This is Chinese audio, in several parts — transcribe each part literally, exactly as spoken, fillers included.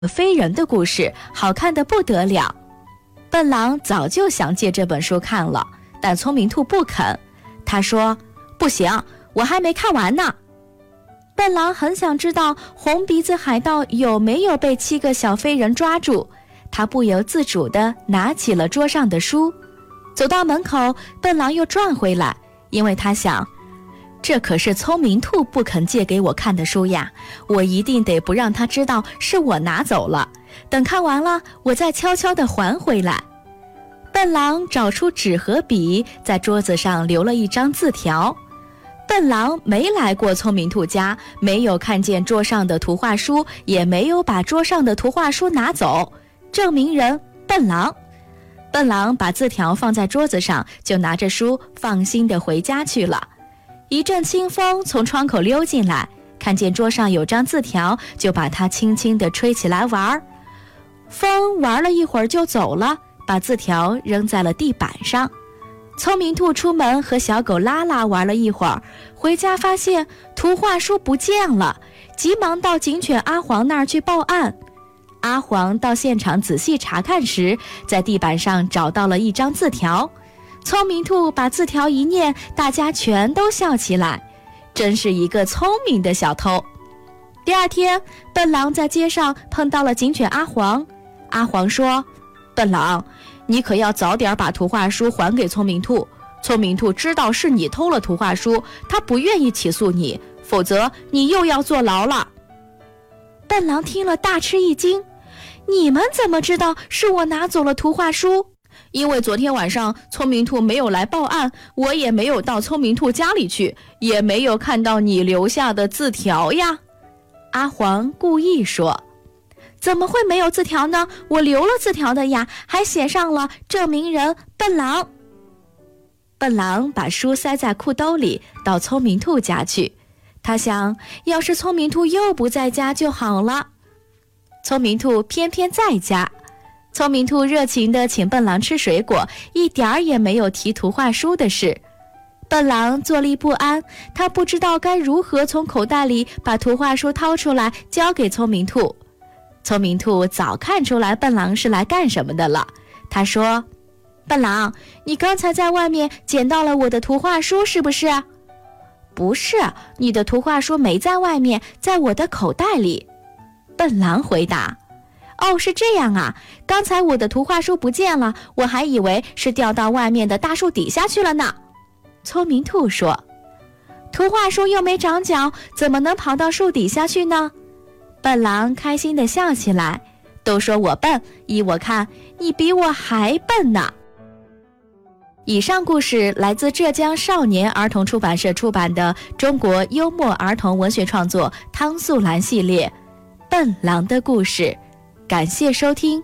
飞人的故事好看得不得了。笨狼早就想借这本书看了，但聪明兔不肯。他说：不行，我还没看完呢。笨狼很想知道红鼻子海盗有没有被七个小飞人抓住，他不由自主地拿起了桌上的书。走到门口，笨狼又转回来，因为他想，这可是聪明兔不肯借给我看的书呀，我一定得不让他知道是我拿走了，等看完了我再悄悄地还回来。笨狼找出纸和笔，在桌子上留了一张字条。笨狼没来过聪明兔家，没有看见桌上的图画书，也没有把桌上的图画书拿走，证明人笨狼。笨狼把字条放在桌子上，就拿着书放心地回家去了。一阵清风从窗口溜进来，看见桌上有张字条，就把它轻轻地吹起来玩。风玩了一会儿就走了，把字条扔在了地板上。聪明兔出门和小狗拉拉玩了一会儿，回家发现图画书不见了，急忙到警犬阿黄那儿去报案。阿黄到现场仔细查看时，在地板上找到了一张字条。聪明兔把字条一念，大家全都笑起来，真是一个聪明的小偷。第二天，笨狼在街上碰到了警犬阿黄。阿黄说：笨狼，你可要早点把图画书还给聪明兔，聪明兔知道是你偷了图画书，他不愿意起诉你，否则你又要坐牢了。笨狼听了大吃一惊，你们怎么知道是我拿走了图画书？因为昨天晚上聪明兔没有来报案，我也没有到聪明兔家里去，也没有看到你留下的字条呀。阿黄故意说：怎么会没有字条呢？我留了字条的呀，还写上了证明人笨狼。笨狼把书塞在裤兜里，到聪明兔家去。他想，要是聪明兔又不在家就好了。聪明兔偏偏在家。聪明兔热情地请笨狼吃水果，一点儿也没有提图画书的事。笨狼坐立不安，他不知道该如何从口袋里把图画书掏出来交给聪明兔。聪明兔早看出来笨狼是来干什么的了，他说：笨狼，你刚才在外面捡到了我的图画书是不是？不是，你的图画书没在外面，在我的口袋里。笨狼回答：哦，是这样啊，刚才我的图画书不见了，我还以为是掉到外面的大树底下去了呢。聪明兔说：图画书又没长脚，怎么能跑到树底下去呢？笨狼开心地笑起来，都说我笨，依我看，你比我还笨呢。以上故事来自浙江少年儿童出版社出版的中国幽默儿童文学创作汤素兰系列《笨狼的故事》，感谢收听。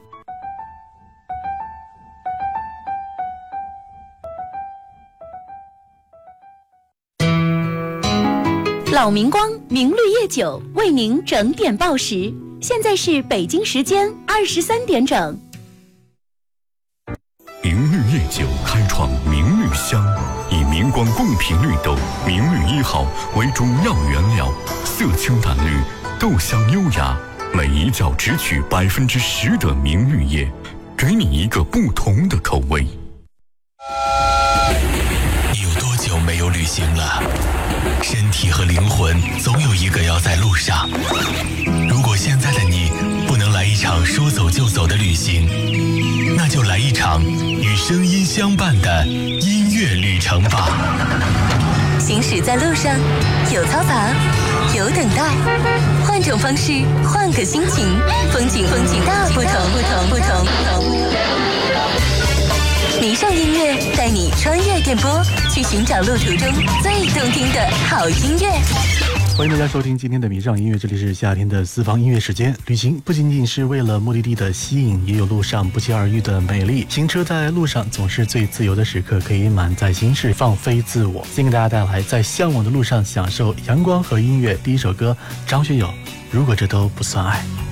老明光明绿叶酒为您整点报时，现在是北京时间二十三点整。 明绿叶酒开创明绿香，以明光贡品绿豆明绿一号为主要原料，色清淡绿，豆香优雅，每一窖只取百分之十的明绿叶，给你一个不同的口味。 你有多久没有旅行了？身体和灵魂总有一个要在路上。如果现在的你不能来一场说走就走的旅行，那就来一场与声音相伴的音乐旅程吧。 行驶在路上，有嘈杂，有等待，换种方式，换个心情，风景风景大不同不同不同不同。迷上音乐带你穿越电波，去寻找路途中最动听的好音乐。 欢迎大家收听今天的迷上音乐，这里是夏天的私房音乐时间。旅行不仅仅是为了目的地的吸引，也有路上不期而遇的美丽。行车在路上总是最自由的时刻，可以满载心事，放飞自我。先给大家带来在向往的路上享受阳光和音乐。第一首歌，张学友，如果这都不算爱。